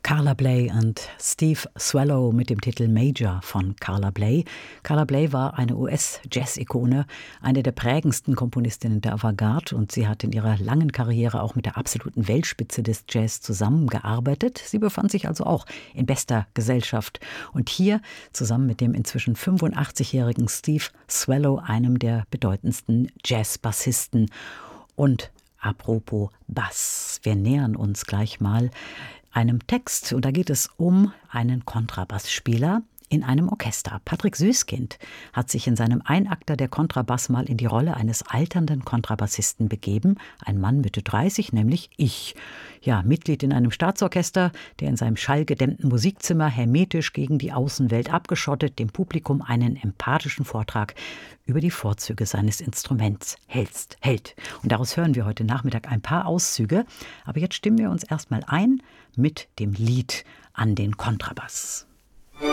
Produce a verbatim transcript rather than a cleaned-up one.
Carla Bley und Steve Swallow mit dem Titel Major von Carla Bley. Carla Bley war eine U S-Jazz-Ikone, eine der prägendsten Komponistinnen der Avantgarde, und sie hat in ihrer langen Karriere auch mit der absoluten Weltspitze des Jazz zusammengearbeitet. Sie befand sich also auch in bester Gesellschaft. Und hier zusammen mit dem inzwischen fünfundachtzigjährigen Steve Swallow, einem der bedeutendsten Jazz-Bassisten. Und apropos Bass, wir nähern uns gleich mal einem Text, und da geht es um einen Kontrabassspieler in einem Orchester. Patrick Süskind hat sich in seinem Einakter der Kontrabass mal in die Rolle eines alternden Kontrabassisten begeben. Ein Mann Mitte dreißig, nämlich ich. Ja, Mitglied in einem Staatsorchester, der in seinem schallgedämmten Musikzimmer hermetisch gegen die Außenwelt abgeschottet dem Publikum einen empathischen Vortrag über die Vorzüge seines Instruments hältst, hält. Und daraus hören wir heute Nachmittag ein paar Auszüge. Aber jetzt stimmen wir uns erstmal ein mit dem Lied an den Kontrabass.